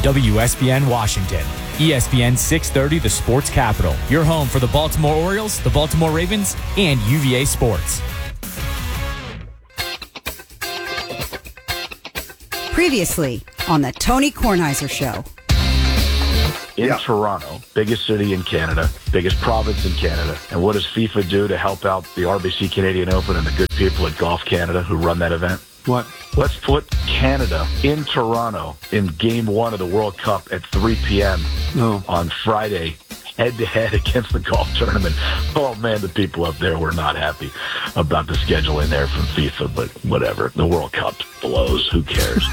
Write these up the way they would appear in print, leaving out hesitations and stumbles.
WSBN Washington. ESPN 630, the sports capital. Your home for the Baltimore Orioles, the Baltimore Ravens, and UVA Sports. Previously on the Tony Kornheiser Show. In Toronto, biggest city in Canada, biggest province in Canada. And what does FIFA do to help out the RBC Canadian Open and the good people at Golf Canada who run that event? What? Let's put Canada in Toronto in Game 1 of the World Cup at 3 p.m. On Friday, head-to-head against the golf tournament. Oh, man, the people up there were not happy about the schedule in there from FIFA, but whatever. The World Cup blows. Who cares?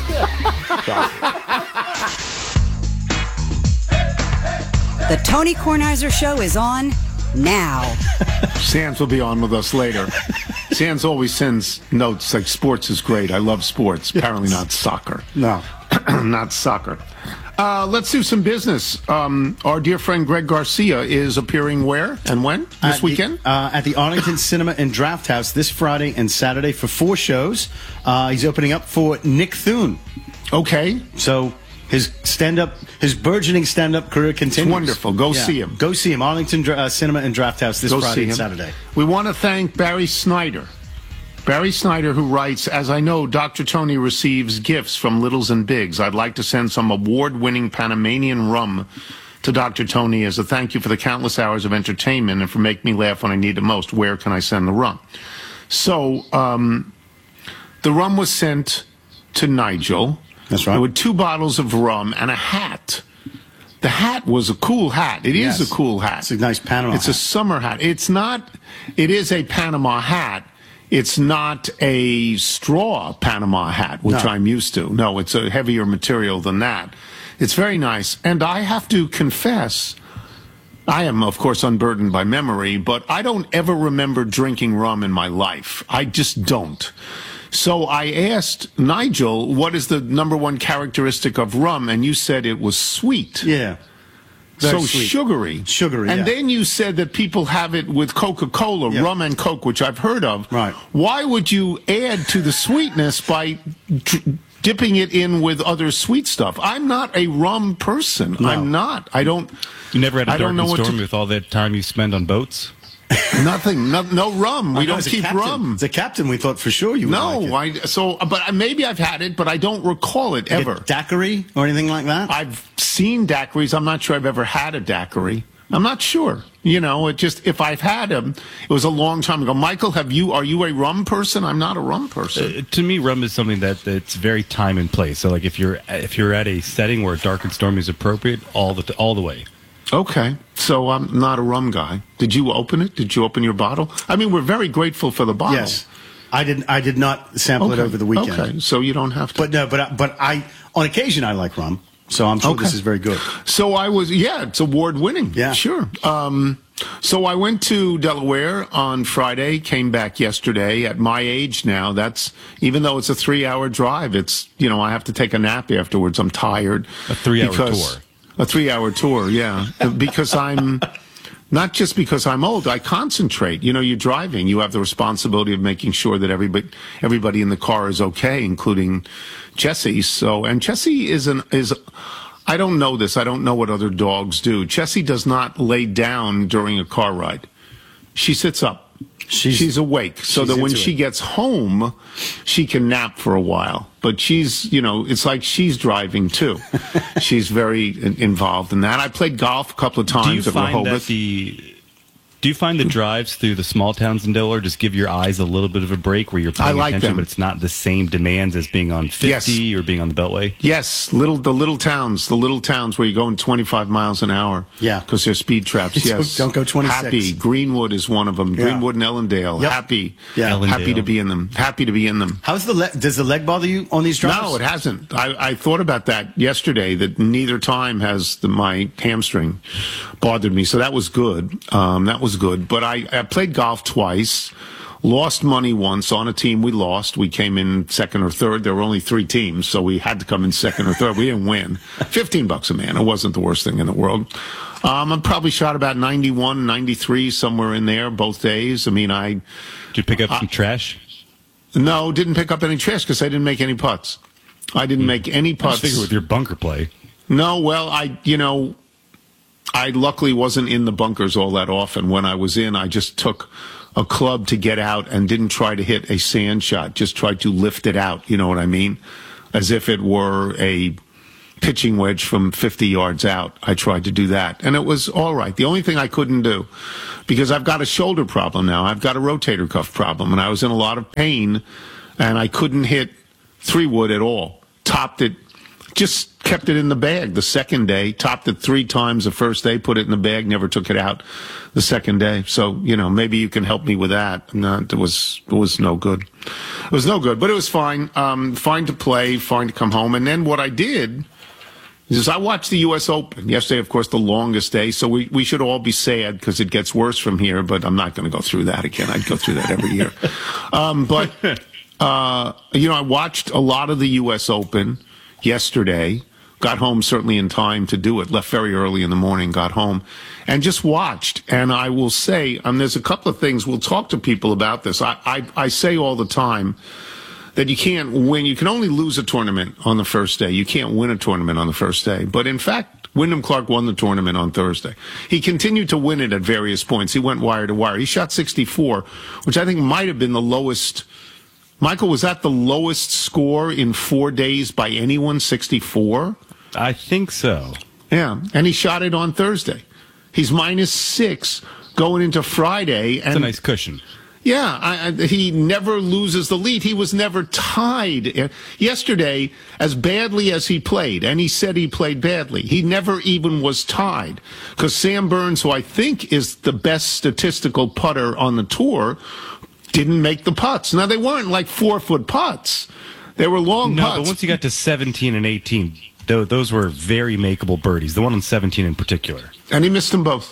The Tony Kornheiser Show is on now. Sands will be on with us later. Sands always sends notes like sports is great. I love sports. Apparently not soccer. No. Not soccer. Let's do some business. Our dear friend Greg Garcia is appearing where and when? This weekend? At the Arlington Cinema and Draft House this Friday and Saturday for 4 shows. He's opening up for Nick Thune. Okay. So his burgeoning stand-up career continues. It's wonderful. Go see him. Go see him. Arlington Cinema and Draft House this Friday and Saturday. We want to thank Barry Snyder. Barry Snyder, who writes, as I know, Dr. Tony receives gifts from Littles and Bigs. I'd like to send some award-winning Panamanian rum to Dr. Tony as a thank you for the countless hours of entertainment and for making me laugh when I need it most. Where can I send the rum? So, the rum was sent to Nigel. That's right. There were 2 bottles of rum and a hat. The hat was a cool hat. It is a cool hat. It's a nice Panama hat. It's a summer hat. It is a Panama hat. It's not a straw Panama hat, which I'm used to. No, it's a heavier material than that. It's very nice. And I have to confess, I am, of course, unburdened by memory, but I don't ever remember drinking rum in my life. I just don't. So I asked Nigel, what is the number 1 characteristic of rum? And you said it was sweet. Yeah. So sweet. Sugary. And then you said that people have it with Coca-Cola, rum and Coke, which I've heard of. Right. Why would you add to the sweetness by dipping it in with other sweet stuff? I'm not a rum person. No. I'm not. I don't. You never had a I don't dark know storm with all that time you spend on boats? Nothing. No rum. We don't keep rum. The captain, we thought for sure you would like it. But maybe I've had it, but I don't recall it ever. A daiquiri or anything like that? I've seen daiquiris. I'm not sure I've ever had a daiquiri. I'm not sure. You know, if I've had them, it was a long time ago. Michael, are you a rum person? I'm not a rum person. To me, rum is something that's very time and place. So, like, if you're at a setting where dark and stormy is appropriate, all the way. Okay, so I'm not a rum guy. Did you open it? Did you open your bottle? I mean, we're very grateful for the bottle. Yes, I did not sample it over the weekend. Okay, so you don't have to. But I on occasion I like rum, so I'm sure this is very good. So it's award winning. Yeah, sure. So I went to Delaware on Friday, came back yesterday. At my age now, even though it's a 3-hour drive, I have to take a nap afterwards. I'm tired. A 3-hour tour. A 3-hour tour, yeah. Because not just because I'm old, I concentrate. You're driving. You have the responsibility of making sure that everybody in the car is okay, including Jessie. And Jessie is I don't know this. I don't know what other dogs do. Jessie does not lay down during a car ride. She sits up. She's awake, so that when she gets home, she can nap for a while. But it's like she's driving too. She's very involved in that. I played golf a couple of times at Rehoboth. Do you find the drives through the small towns in Delaware just give your eyes a little bit of a break where you're paying attention, but it's not the same demands as being on 50 or being on the Beltway? Yes, the little towns where you're going 25 miles an hour. Yeah. Because they're speed traps, yes. Don't go 26. Happy. Greenwood is one of them. Yeah. Greenwood and Ellendale. Yep. Happy. Yeah. Ellendale. Happy to be in them. Happy to be in them. Does the leg bother you on these drives? No, it hasn't. I thought about that yesterday, that neither time has my hamstring bothered me. So that was good. But I played golf twice, lost money once on a team we lost. We came in second or third. There were only 3 teams, so we had to come in second or third. We didn't win. $15 a man. It wasn't the worst thing in the world. I probably shot about 91, 93, somewhere in there, both days. I mean, Did you pick up some trash? No, didn't pick up any trash because I didn't make any putts. I didn't make any putts. I figure with your bunker play. No, well, I luckily wasn't in the bunkers all that often. When I was in, I just took a club to get out and didn't try to hit a sand shot, just tried to lift it out, you know what I mean? As if it were a pitching wedge from 50 yards out. I tried to do that, and it was all right. The only thing I couldn't do, because I've got a shoulder problem now, I've got a rotator cuff problem, and I was in a lot of pain, and I couldn't hit 3-wood at all. Topped it, just kept it in the bag the second day, topped it 3 times the first day, put it in the bag, never took it out the second day. So, maybe you can help me with that. No, it was no good. It was no good, but it was fine. Fine to play, fine to come home. And then what I did is I watched the U.S. Open. Yesterday, of course, the longest day, so we should all be sad because it gets worse from here, but I'm not going to go through that again. I'd go through that every year. I watched a lot of the U.S. Open yesterday. Got home certainly in time to do it. Left very early in the morning, got home, and just watched. And I will say, there's a couple of things. We'll talk to people about this. I say all the time that you can't win. You can only lose a tournament on the first day. You can't win a tournament on the first day. But in fact, Wyndham Clark won the tournament on Thursday. He continued to win it at various points. He went wire to wire. He shot 64, which I think might have been the lowest. Michael, was that the lowest score in 4 days by anyone, 64? I think so. Yeah, and he shot it on Thursday. He's -6 going into Friday. It's a nice cushion. Yeah, he never loses the lead. He was never tied. Yesterday, as badly as he played, and he said he played badly, he never even was tied. Because Sam Burns, who I think is the best statistical putter on the tour, didn't make the putts. Now, they weren't like 4-foot putts. They were long putts. No, but once you got to 17 and 18, those were very makeable birdies. The one on 17 in particular. And he missed them both.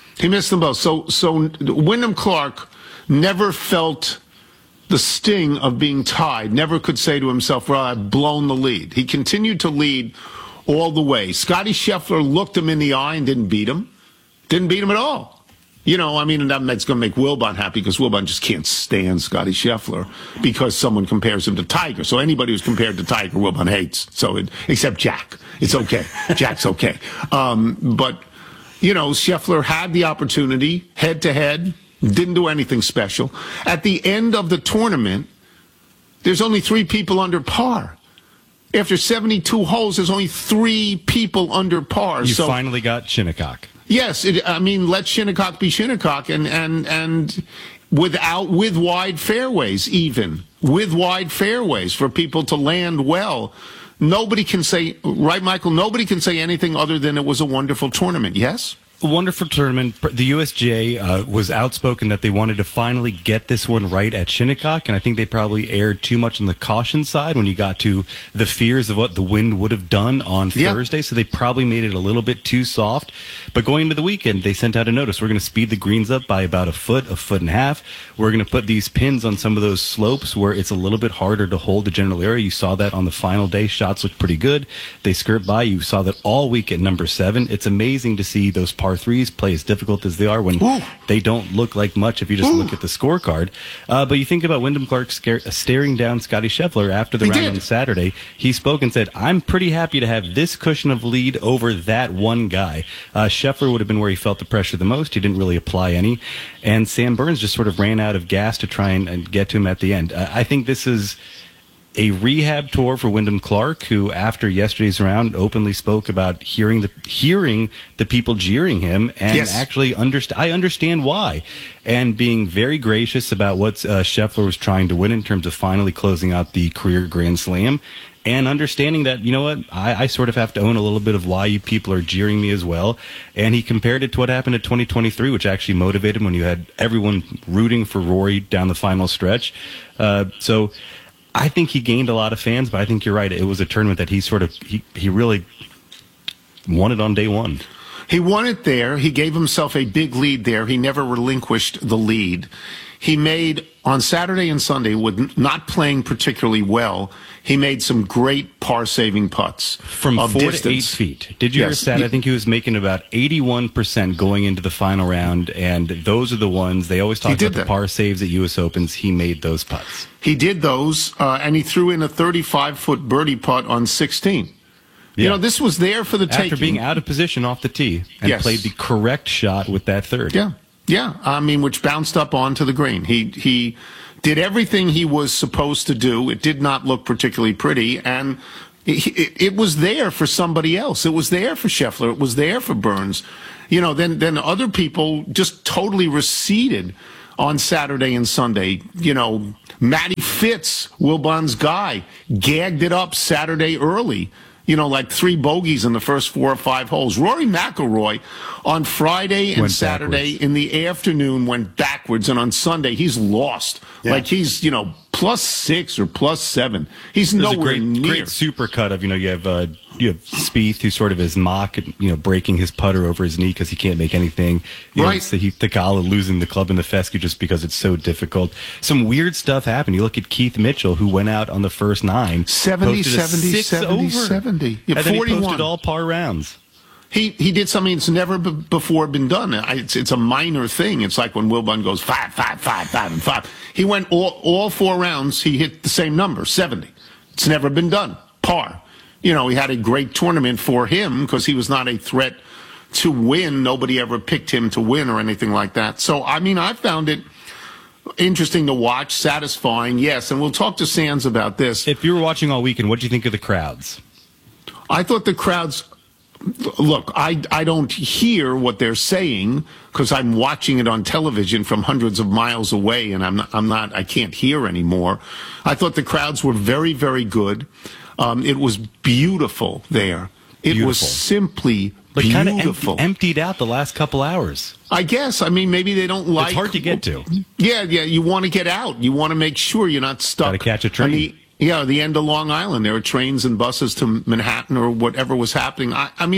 So Wyndham Clark never felt the sting of being tied, never could say to himself, well, I've blown the lead. He continued to lead all the way. Scotty Scheffler looked him in the eye and didn't beat him. Didn't beat him at all. And that's going to make Wilbon happy because Wilbon just can't stand Scotty Scheffler because someone compares him to Tiger. So anybody who's compared to Tiger, Wilbon hates. Except Jack. It's okay. Jack's okay. But Scheffler had the opportunity head-to-head. Didn't do anything special. At the end of the tournament, there's only 3 people under par. After 72 holes, there's only 3 people under par. You finally got Shinnecock. Yes, let Shinnecock be Shinnecock, and with wide fairways, even with wide fairways for people to land well. Nobody can say, right, Michael? Nobody can say anything other than it was a wonderful tournament. Yes. A wonderful tournament. The USGA was outspoken that they wanted to finally get this one right at Shinnecock, and I think they probably erred too much on the caution side when you got to the fears of what the wind would have done on Thursday, so they probably made it a little bit too soft. But going into the weekend, they sent out a notice. We're going to speed the greens up by about a foot and a half. We're going to put these pins on some of those slopes where it's a little bit harder to hold the general area. You saw that on the final day. Shots look pretty good. They skirt by. You saw that all week at number 7. It's amazing to see those par 3s play as difficult as they are when they don't look like much if you just look at the scorecard. But you think about Wyndham Clark staring down Scotty Scheffler after the round on Saturday. He spoke and said, I'm pretty happy to have this cushion of lead over that one guy. Scheffler would have been where he felt the pressure the most. He didn't really apply any. And Sam Burns just sort of ran out of gas to try and get to him at the end. I think this is a rehab tour for Wyndham Clark, who after yesterday's round openly spoke about hearing the people jeering him, and actually I understand why, and being very gracious about what Scheffler was trying to win in terms of finally closing out the career Grand Slam, and understanding that, you know what, I sort of have to own a little bit of why you people are jeering me as well. And he compared it to what happened at 2023, which actually motivated him when you had everyone rooting for Rory down the final stretch. So I think he gained a lot of fans, but I think you're right. It was a tournament that he really won it on day one. He won it there. He gave himself a big lead there. He never relinquished the lead. He made, on Saturday and Sunday, with not playing particularly well, he made some great par-saving putts. From 4 to 8 feet. Did you hear that? I think he was making about 81% going into the final round, and those are the ones, they always talk about the par saves at U.S. Opens. He made those putts. He did those, and he threw in a 35-foot birdie putt on 16. You know, this was there for the taking. After being out of position off the tee and played the correct shot with that third. Yeah. I mean, which bounced up onto the green. He did everything he was supposed to do. It did not look particularly pretty, and it was there for somebody else. It was there for Scheffler. It was there for Burns. You know, then other people just totally receded on Saturday and Sunday. You know, Matty Fitz, Wilbon's guy, gagged it up Saturday early. You know, like 3 bogeys in the first 4 or 5 holes. Rory McIlroy on Friday and Saturday in the afternoon went backwards, and on Sunday he's lost. Yeah. Like he's, you know, +6 or +7. He's nowhere near. Great supercut of, you know, you have Spieth, who sort of is breaking his putter over his knee because he can't make anything. Right. Theegala losing the club in the fescue just because it's so difficult. Some weird stuff happened. You look at Keith Mitchell, who went out on the first 9. 70, 70. Yeah, and then 41. He posted all par rounds. He did something that's never before been done. It's a minor thing. It's like when Wilbon goes 5, 5, 5, 5, and 5. He went all 4 rounds. He hit the same number, 70. It's never been done. Par. You know, he had a great tournament for him because he was not a threat to win. Nobody ever picked him to win or anything like that. So, I mean, I found it interesting to watch, satisfying, yes. And we'll talk to Sands about this. If you were watching all weekend, what do you think of the crowds? I thought the crowds... Look, I don't hear what they're saying because I'm watching it on television from hundreds of miles away, and I can't hear anymore. I thought the crowds were very, very good. It was beautiful there. It was simply beautiful. Kind of emptied out the last couple hours. I guess. I mean, maybe they don't like... It's hard to get to. Yeah, you want to get out. You want to make sure you're not stuck. Got to catch a train. The end of Long Island. There were trains and buses to Manhattan or whatever was happening.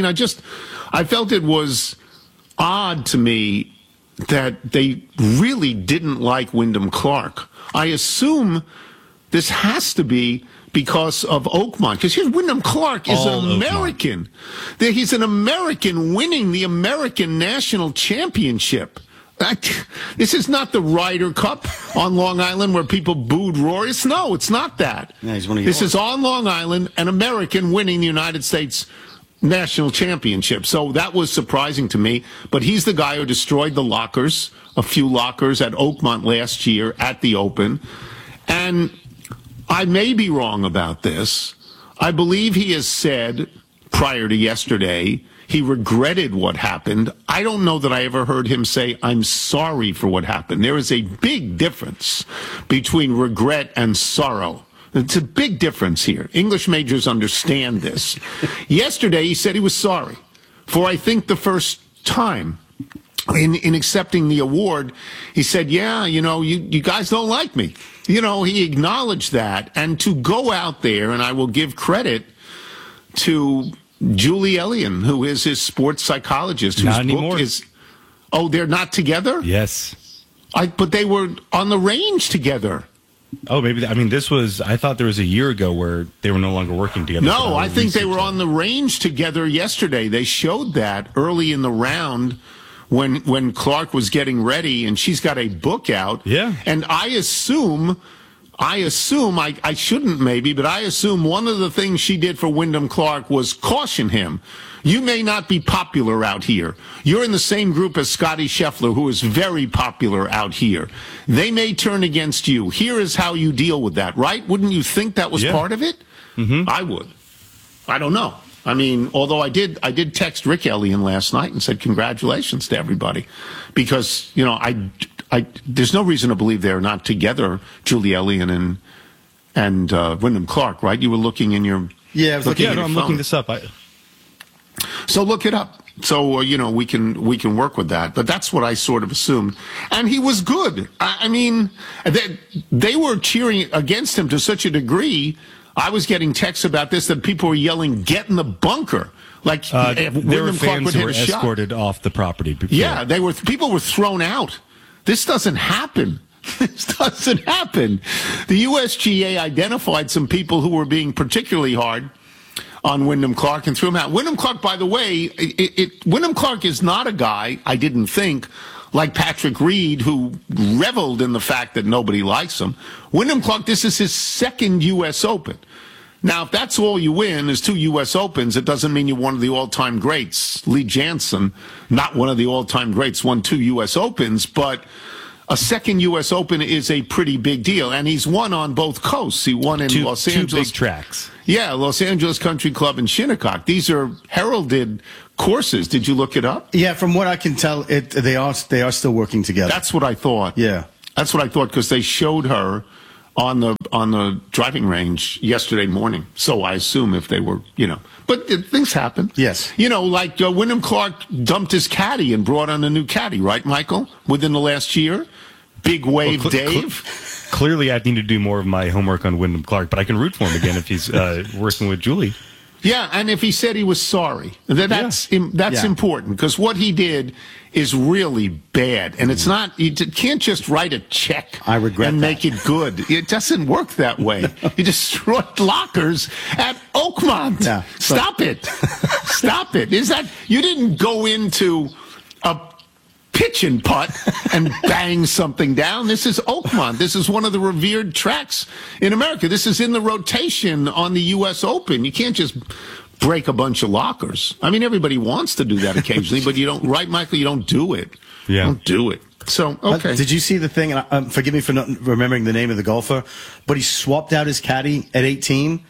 I felt it was odd to me that they really didn't like Wyndham Clark. I assume this has to be because of Oakmont. Because here's Wyndham Clark is an American. He's an American winning the American National Championship. This is not the Ryder Cup on Long Island where people booed Rory. No, it's not that. Yeah, he's one of this is on Long Island, an American winning the United States National Championship. So that was surprising to me. But he's the guy who destroyed the lockers, a few lockers at Oakmont last year at the Open. And I may be wrong about this. I believe he has said prior to yesterday he regretted what happened. I don't know that I ever heard him say, I'm sorry for what happened. There is a big difference between regret and sorrow. It's a big difference here. English majors understand this. Yesterday, he said he was sorry for, I think, the first time in accepting the award. He said, yeah, you guys don't like me. He acknowledged that. And to go out there, and I will give credit to Julie Elliott, who is his sports psychologist. Whose not anymore. Book is, they're not together? Yes. But they were on the range together. Oh, maybe. I thought there was a year ago where they were no longer working together. No, I think they were on the range together yesterday. They showed that early in the round when Clark was getting ready, and she's got a book out. Yeah. And I assume, I shouldn't maybe, but I assume one of the things she did for Wyndham Clark was caution him. You may not be popular out here. You're in the same group as Scottie Scheffler, who is very popular out here. They may turn against you. Here is how you deal with that, right? Wouldn't you think that was part of it? Mm-hmm. I would. I don't know. Although I did text Rick Elliott last night and said congratulations to everybody, because there's no reason to believe they're not together, Julie Elliott and Wyndham Clark, right? You were looking in your I'm looking this up. So look it up. So we can work with that. But that's what I sort of assumed. And he was good. They were cheering against him to such a degree. I was getting texts about this that people were yelling, "Get in the bunker!" Like there were fans who were escorted off the property. Before. Yeah, people were thrown out. This doesn't happen. This doesn't happen. The USGA identified some people who were being particularly hard on Wyndham Clark and threw him out. Wyndham Clark, by the way, Wyndham Clark is not a guy, I didn't think, like Patrick Reed, who reveled in the fact that nobody likes him. Wyndham Clark, this is his second U.S. Open. Now, if that's all you win is 2 U.S. Opens, it doesn't mean you're one of the all-time greats. Lee Janzen, not one of the all-time greats, won 2 U.S. Opens, but a second U.S. Open is a pretty big deal, and he's won on both coasts. He won in Los Angeles. 2 big tracks. Yeah, Los Angeles Country Club and Shinnecock. These are heralded courses. Did you look it up? Yeah, from what I can tell, they are still working together. That's what I thought. Yeah. That's what I thought, because they showed her on the driving range yesterday morning. So I assume if they were, but things happen. Yes. Like Wyndham Clark dumped his caddy and brought on a new caddy, right, Michael? Within the last year? Big Wave Dave? Clearly, I need to do more of my homework on Wyndham Clark, but I can root for him again if he's working with Julie. Yeah, and if he said he was sorry, that's important, because what he did is really bad, and it's not. You can't just write a check and make it good. It doesn't work that way. You destroyed lockers at Oakmont. Yeah, Stop it! Stop it! Is that you didn't go into a pitch and putt and bang something down? This is Oakmont. This is one of the revered tracks in America. This is in the rotation on the U.S. Open. You can't just break a bunch of lockers. I mean, everybody wants to do that occasionally, but you don't, right, Michael? You don't do it. Yeah. Don't do it. So, okay. Did you see the thing? And forgive me for not remembering the name of the golfer, but he swapped out his caddy at 18.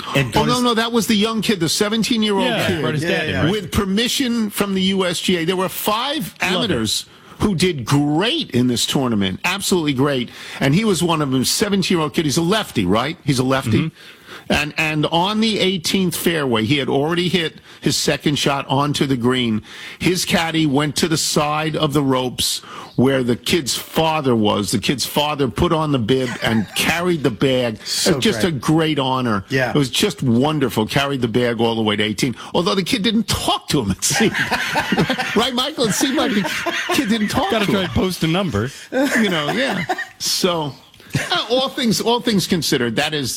No, that was the young kid, the 17-year-old kid, with permission from the USGA. There were 5 amateurs who did great in this tournament, absolutely great, and he was one of them, 17-year-old kid. He's a lefty, right? He's a lefty. Mm-hmm. And on the 18th fairway, he had already hit his second shot onto the green. His caddy went to the side of the ropes where the kid's father was. The kid's father put on the bib and carried the bag. So it was just a great honor. Yeah. It was just wonderful. Carried the bag all the way to 18. Although the kid didn't talk to him, it seemed. Right, Michael? It seemed like the kid didn't talk to him. Got to try to post a number. Yeah. So, all things considered, that is...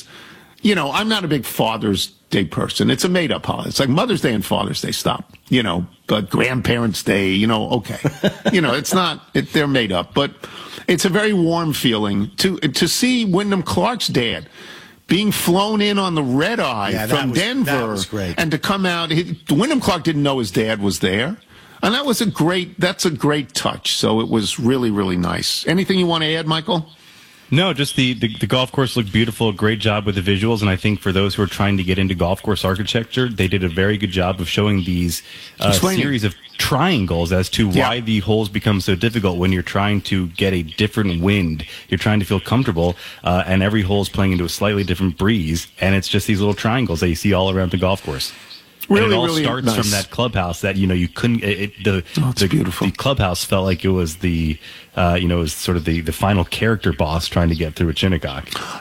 I'm not a big Father's Day person. It's a made-up holiday. It's like Mother's Day and Father's Day, stop. But Grandparents' Day, okay. It's not, they're made up. But it's a very warm feeling to see Wyndham Clark's dad being flown in on the red eye from Denver. That was great. And to come out, Wyndham Clark didn't know his dad was there. And that's a great touch. So it was really, really nice. Anything you want to add, Michael? No, just the golf course looked beautiful. Great job with the visuals. And I think for those who are trying to get into golf course architecture, they did a very good job of showing these series of triangles as to why the holes become so difficult when you're trying to get a different wind. You're trying to feel comfortable, and every hole is playing into a slightly different breeze. And it's just these little triangles that you see all around the golf course. Really, and it all really starts nice. from that clubhouse that you couldn't. It's beautiful. The clubhouse felt like it was it was sort of the final character boss trying to get through at Shinnecock.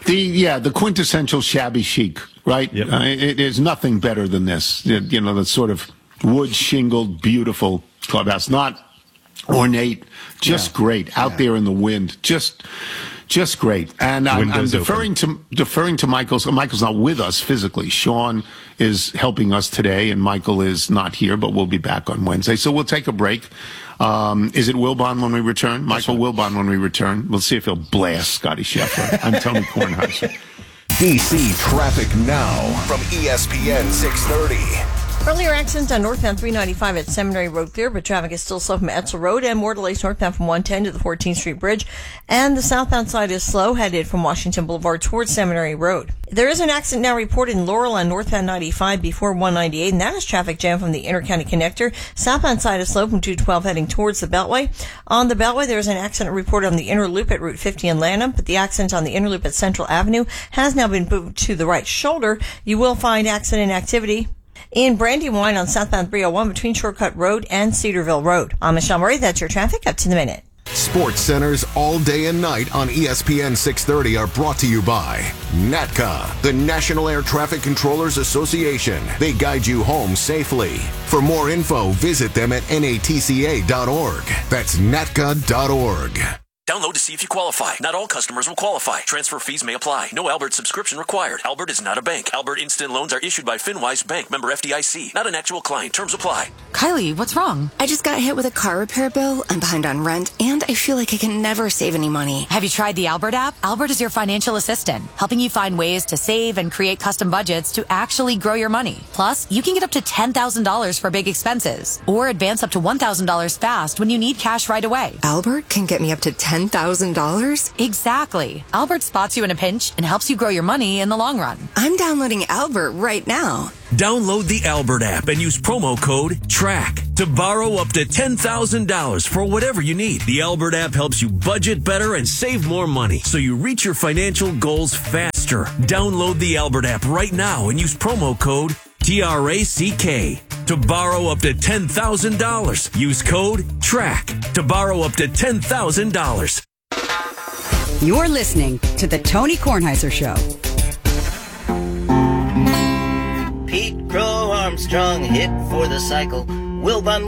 The quintessential shabby chic, right? Yep. It is nothing better than this. The sort of wood shingled, beautiful clubhouse, not ornate, just great out there in the wind, just great. And I'm deferring to Michael. So Michael's not with us physically. Sean is helping us today, and Michael is not here, but we'll be back on Wednesday. So we'll take a break. Is it Wilbon when we return? Michael Wilbon when we return. We'll see if he'll blast Scotty Scheffler. I'm Tony Kornheiser. DC Traffic Now from ESPN 630. Earlier accident on northbound 395 at Seminary Road clear, but traffic is still slow from Etzel Road, and more delays northbound from 110 to the 14th Street Bridge. And the southbound side is slow, headed from Washington Boulevard towards Seminary Road. There is an accident now reported in Laurel on northbound 95 before 198, and that is traffic jam from the Intercounty Connector. Southbound side is slow from 212 heading towards the Beltway. On the Beltway, there is an accident reported on the inner loop at Route 50 in Lanham, but the accident on the inner loop at Central Avenue has now been moved to the right shoulder. You will find accident activity in Brandywine on southbound 301 between Shortcut Road and Cedarville Road. I'm Michelle Murray. That's your traffic up to the minute. Sports Centers all day and night on ESPN 630 are brought to you by NATCA, the National Air Traffic Controllers Association. They guide you home safely. For more info, visit them at natca.org. That's natca.org. Download to see if you qualify. Not all customers will qualify. Transfer fees may apply. No Albert subscription required. Albert is not a bank. Albert Instant Loans are issued by FinWise Bank, member FDIC. Not an actual client. Terms apply. Kylie, what's wrong? I just got hit with a car repair bill. I'm behind on rent, and I feel like I can never save any money. Have you tried the Albert app? Albert is your financial assistant, helping you find ways to save and create custom budgets to actually grow your money. Plus, you can get up to $10,000 for big expenses, or advance up to $1,000 fast when you need cash right away. Albert can get me up to $10,000? Exactly. Albert spots you in a pinch and helps you grow your money in the long run. I'm downloading Albert right now. Download the Albert app and use promo code TRACK to borrow up to $10,000 for whatever you need. The Albert app helps you budget better and save more money so you reach your financial goals faster. Download the Albert app right now and use promo code TRACK to borrow up to $10,000. Use code TRACK to borrow up to $10,000. You're listening to The Tony Kornheiser Show. Pete Crow Armstrong hit for the cycle. Will Bunn